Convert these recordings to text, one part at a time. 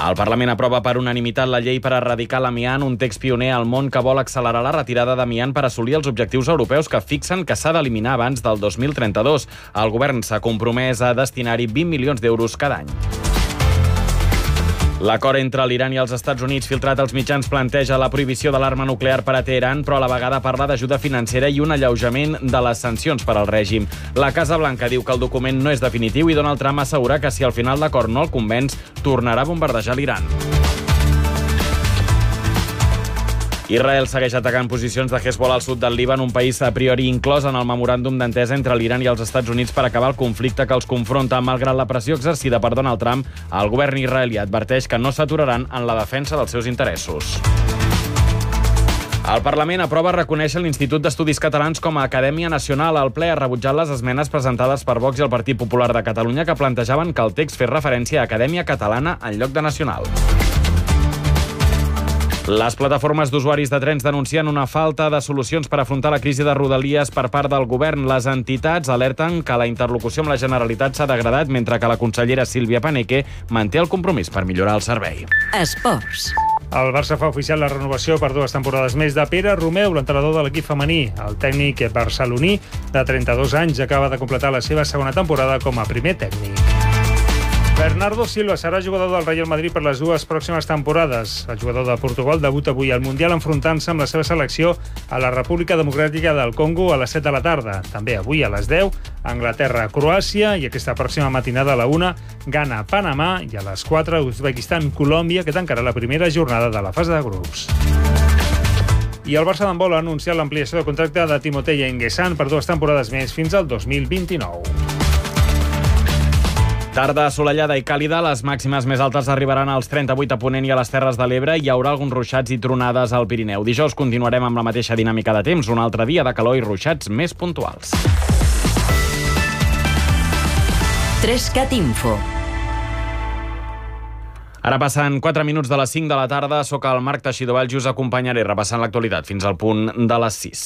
El Parlament aprova per unanimitat la llei per erradicar l'amiant, un text pioner al món que vol accelerar la retirada d'amiant per assolir els objectius europeus que fixen que s'ha d'eliminar abans del 2032. El govern s'ha compromès a destinar-hi 20 milions d'euros cada any. L'acord entre l'Iran i els Estats Units filtrat als mitjans planteja la prohibició de l'arma nuclear per a Teheran, però a la vegada parla d'ajuda financera i un alleujament de les sancions per al règim. La Casa Blanca diu que el document no és definitiu i Donald Trump assegura que si al final l'acord no el convenç, tornarà a bombardejar l'Iran. Israel segueix atacant posicions de Hezbollah al sud del Líban, un país a priori inclòs en el memoràndum d'entesa entre l'Iran i els Estats Units per acabar el conflicte que els confronta. Malgrat la pressió exercida per Donald Trump, el govern israelià adverteix que no s'aturaran en la defensa dels seus interessos. El Parlament aprova reconèixer l'Institut d'Estudis Catalans com a Acadèmia Nacional. El ple ha rebutjat les esmenes presentades per Vox i el Partit Popular de Catalunya que plantejaven que el text fes referència a Acadèmia Catalana en lloc de Nacional. Les plataformes d'usuaris de trens denuncien una falta de solucions per afrontar la crisi de Rodalies per part del govern. Les entitats alerten que la interlocució amb la Generalitat s'ha degradat, mentre que la consellera Sílvia Paneque manté el compromís per millorar el servei. Esports. El Barça fa oficial la renovació per 2 temporades més de Pere Romeu, l'entrenador de l'equip femení. El tècnic barceloní, de 32 anys, acaba de completar la seva segona temporada com a primer tècnic. Bernardo Silva serà jugador del Real Madrid per les 2 pròximes temporades. El jugador de Portugal debuta avui al Mundial enfrontant-se amb la seva selecció a la República Democràtica del Congo a les 7 de la tarda. També avui a les 10, Anglaterra-Croàcia, i aquesta pròxima matinada a la 1, Ghana-Panamà, i a les 4, Uzbekistan-Colòmbia, que tancarà la primera jornada de la fase de grups. I el Barça d'handbol ha anunciat l'ampliació de contracte de Timotei Enguessan per 2 temporades més fins al 2029. Tarda assolellada i càlida, les màximes més altes arribaran als 38 a Ponent i a les Terres de l'Ebre. Hi haurà alguns ruixats i tronades al Pirineu. Dijous continuarem amb la mateixa dinàmica de temps, un altre dia de calor i ruixats més puntuals. 3CAT Info. Ara passen 4 minuts de les 5 de la tarda. Soc el Marc Teixidor, us acompanyaré repassant l'actualitat fins al punt de les 6.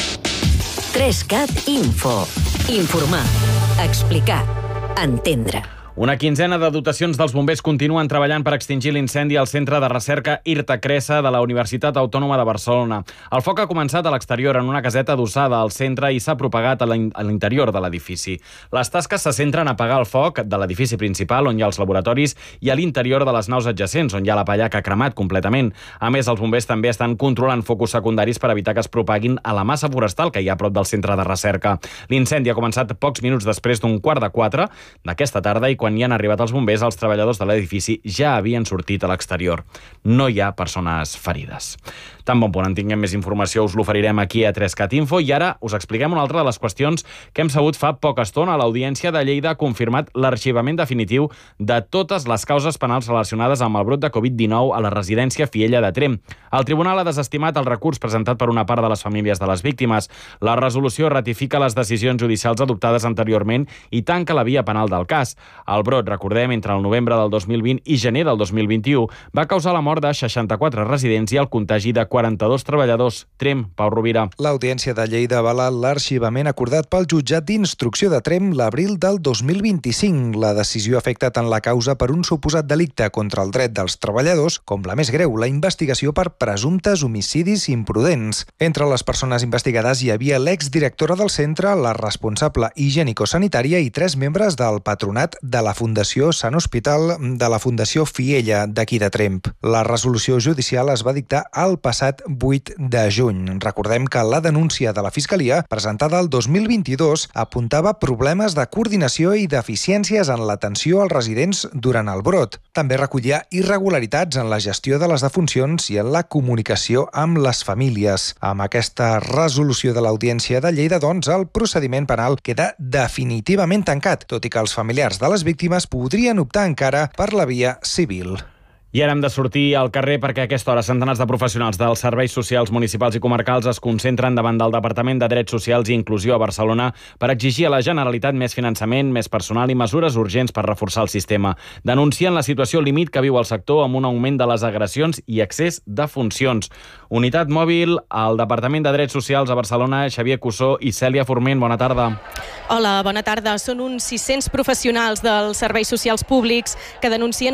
3CAT Info. Informar, explicar, entendre. Una quinzena de dotacions dels bombers continuen treballant per extingir l'incendi al centre de recerca Irta Cresa de la Universitat Autònoma de Barcelona. El foc ha començat a l'exterior en una caseta adossada al centre i s'ha propagat a l'interior de l'edifici. Les tasques se centren a apagar el foc de l'edifici principal, on hi ha els laboratoris, i a l'interior de les naus adjacents, on hi ha la palla que ha cremat completament. A més, els bombers també estan controlant focus secundaris per evitar que es propaguin a la massa forestal que hi ha a prop del centre de recerca. L'incendi ha començat pocs minuts després d'un 3:15 d'aquesta tarda i quan hi han arribat els bombers, els treballadors de l'edifici ja havien sortit a l'exterior. No hi ha persones ferides. Tan bon punt en tinguem més informació, us l'oferirem aquí a 3CAT Info i ara us expliquem una altra de les qüestions que hem sabut fa poca estona. L'Audiència de Lleida ha confirmat l'arxivament definitiu de totes les causes penals relacionades amb el brot de Covid-19 a la residència Fiella de Tremp. El tribunal ha desestimat el recurs presentat per una part de les famílies de les víctimes. La resolució ratifica les decisions judicials adoptades anteriorment i tanca la via penal del cas. El brot, recordem, entre el novembre del 2020 i gener del 2021, va causar la mort de 64 residents i el contagi de 42 treballadors. Tremp, Pau Rovira. L'Audiència de Lleida avala l'arxivament acordat pel jutjat d'instrucció de Tremp l'abril del 2025. La decisió afecta tant la causa per un suposat delicte contra el dret dels treballadors com la més greu, la investigació per presumptes homicidis imprudents. Entre les persones investigades hi havia l'exdirectora del centre, la responsable higiènico-sanitària i 3 membres del patronat de la Fundació Sant Hospital de la Fundació Fiella d'aquí de Tremp. La resolució judicial es va dictar el passat 8 de juny. Recordem que la denúncia de la Fiscalia, presentada el 2022, apuntava problemes de coordinació i deficiències en l'atenció als residents durant el brot. També recollia irregularitats en la gestió de les defuncions i en la comunicació amb les famílies. Amb aquesta resolució de l'Audiència de Lleida, doncs, el procediment penal queda definitivament tancat, tot i que els familiars de les víctimes podrien optar encara per la via civil. I ara hem de sortir al carrer perquè a aquesta hora centenars de professionals dels serveis socials municipals i comarcals es concentren davant del Departament de Drets Socials i Inclusió a Barcelona per exigir a la Generalitat més finançament, més personal i mesures urgents per reforçar el sistema. Denuncien la situació límit que viu el sector amb un augment de les agressions i excés de funcions. Unitat mòbil al Departament de Drets Socials a Barcelona, Xavier Cussó i Cèlia Forment. Bona tarda. Hola, bona tarda. Són uns 600 professionals dels serveis socials públics que denuncien